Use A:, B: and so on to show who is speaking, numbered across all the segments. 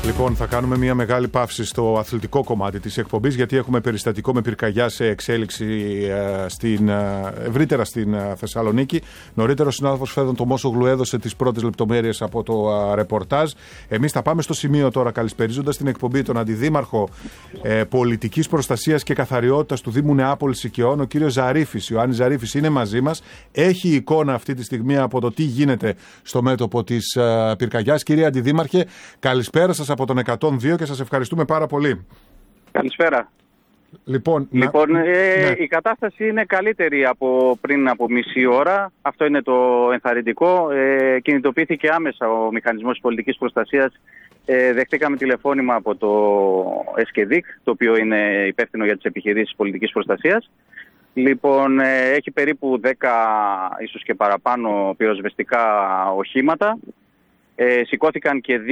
A: Λοιπόν, θα κάνουμε μια μεγάλη παύση στο αθλητικό κομμάτι της εκπομπής, γιατί έχουμε περιστατικό με πυρκαγιά σε εξέλιξη ευρύτερα στην Θεσσαλονίκη. Νωρίτερα ο συνάδελφος Φέδων Τομόσογλου έδωσε τις πρώτες λεπτομέρειες από το ρεπορτάζ. Εμείς θα πάμε στο σημείο τώρα, καλησπερίζοντας την εκπομπή τον Αντιδήμαρχο Πολιτικής Προστασίας και Καθαριότητας του Δήμου Νεάπολης Οικειών, ο κύριος Ζαρίφης. Ιωάννης Ζαρίφης είναι μαζί μας. Έχει εικόνα αυτή τη στιγμή από το τι γίνεται στο μέτωπο της πυρκαγιάς. Κύριε Αντιδήμαρχε, καλησπέρα σας από τον 102 και σας ευχαριστούμε πάρα πολύ.
B: Καλησπέρα.
A: Λοιπόν,
B: η κατάσταση είναι καλύτερη από πριν από μισή ώρα. Αυτό είναι το ενθαρρυντικό. Κινητοποιήθηκε άμεσα ο μηχανισμός της πολιτικής προστασίας. Δεχτήκαμε τηλεφώνημα από το ΕΣΚΕΔΙΚ, το οποίο είναι υπεύθυνο για τις επιχειρήσεις πολιτικής προστασίας. Λοιπόν, έχει περίπου 10, ίσως και παραπάνω, πυροσβεστικά οχήματα. Σηκώθηκαν και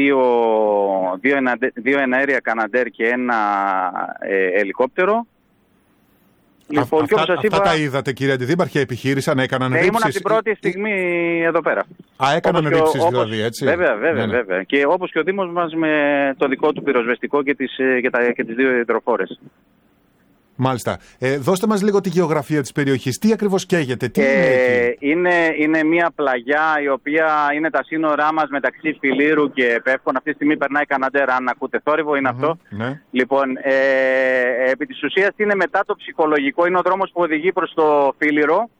B: δύο εναέρια Καναντέρ και ένα ελικόπτερο.
A: Λοιπόν, αυτά τα είδατε, κύριε Αντιδήμαρχε, επιχείρησαν, έκαναν ρήψεις?
B: Ήμουν από την πρώτη στιγμή εδώ πέρα.
A: Έκαναν ρήψεις δηλαδή, έτσι?
B: Βέβαια. Και όπως και ο Δήμος μας με το δικό του πυροσβεστικό και τις δύο υδροφόρες.
A: Μάλιστα. Δώστε μας λίγο τη γεωγραφία της περιοχής. Τι ακριβώς καίγεται, τι είναι εκεί?
B: Είναι μια πλαγιά η οποία είναι τα σύνορά μας μεταξύ Φιλήρου και Πεύκων. Αυτή τη στιγμή περνάει Καναντέρα, αν ακούτε θόρυβο, είναι αυτό. Ναι. Λοιπόν, επί της ουσίας είναι μετά το ψυχολογικό, είναι ο δρόμος που οδηγεί προς το Φίληρο.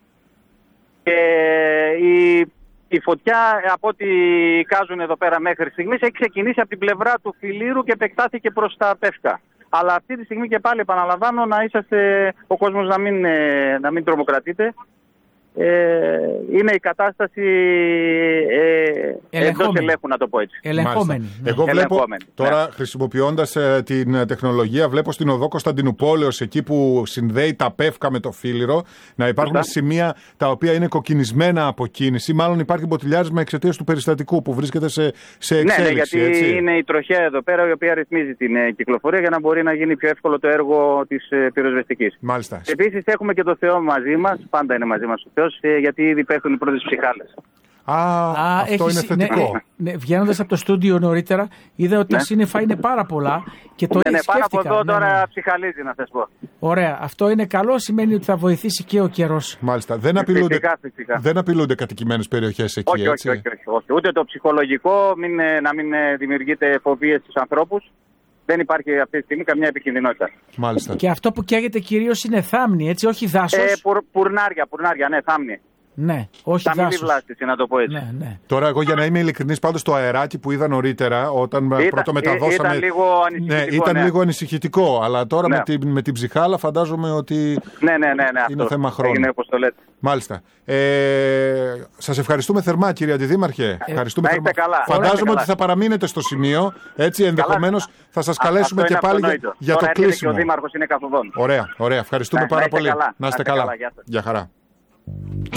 B: Η φωτιά, από ό,τι εικάζουν εδώ πέρα μέχρι στιγμής, έχει ξεκινήσει από την πλευρά του Φιλήρου και επεκτάθηκε προς τα Πεύκα. Αλλά αυτή τη στιγμή και πάλι επαναλαμβάνω να είσαστε, ο κόσμος να μην τρομοκρατείτε. Είναι η κατάσταση εντός ελέγχου, να το πω έτσι.
C: Ελεγχόμενη.
A: Εγώ βλέπω τώρα, χρησιμοποιώντας την τεχνολογία, βλέπω στην οδό Κωνσταντινουπόλεως, εκεί που συνδέει τα Πεύκα με το Φίληρο, να υπάρχουν σημεία τα οποία είναι κοκκινισμένα από κίνηση. Μάλλον υπάρχει μποτιλιάρισμα εξαιτίας του περιστατικού που βρίσκεται σε εξέλιξη.
B: Ναι, γιατί έτσι είναι η τροχέα εδώ πέρα, η οποία ρυθμίζει την κυκλοφορία για να μπορεί να γίνει πιο εύκολο το έργο της πυροσβεστικής.
A: Μάλιστα.
B: Επίσης έχουμε και το Θεό μαζί μας, πάντα είναι μαζί μας ο Θεός, γιατί ήδη υπάρχουν οι πρώτες ψυχάλες.
A: Αυτό είναι θετικό.
C: Ναι, βγαίνοντας από το στούντιο νωρίτερα, είδα ότι τα σύννεφα είναι πάρα πολλά και το σκέφτηκα.
B: Πάνω από εδώ τώρα ψυχαλίζει, να σας πω.
C: Ωραία. Αυτό είναι καλό, σημαίνει ότι θα βοηθήσει και ο καιρός.
A: Μάλιστα. Δεν απειλούνται κατοικημένες περιοχές εκεί, έτσι?
B: Όχι. Ούτε το ψυχολογικό, να μην δημιουργείται φοβίες στους ανθρώπους. Δεν υπάρχει αυτή τη στιγμή καμιά επικινδυνότητα.
A: Μάλιστα.
C: Και αυτό που καίγεται κυρίως είναι θάμνη, έτσι, όχι δάσος.
B: Πουρνάρια, ναι, θάμνη.
C: Ναι, όχι δάσος.
B: Τα μη βλάστηση, να το πω έτσι.
C: Ναι.
A: Τώρα, εγώ για να είμαι ειλικρινής, πάντως το αεράκι που είδα νωρίτερα, όταν πρώτο μεταδώσαμε.
B: Ήταν λίγο ανησυχητικό.
A: Ήταν λίγο ανησυχητικό, αλλά τώρα με την ψυχάλα φαντάζομαι ότι.
B: Ναι,
A: είναι
B: αυτό
A: θέμα χρόνου.
B: Είναι όπως το λέτε.
A: Μάλιστα. Σας ευχαριστούμε θερμά, κύριε Αντιδήμαρχε.
B: Ευχαριστούμε θερμά.
A: Φαντάζομαι ότι θα παραμείνετε στο σημείο. Έτσι, ενδεχομένως θα σας καλέσουμε και πάλι για το κλείσιμο.
B: Και ο Δήμαρχος είναι καθοδόν.
A: Ωραία. Ευχαριστούμε πάρα πολύ. Να είστε καλά.
B: Γεια χαρά.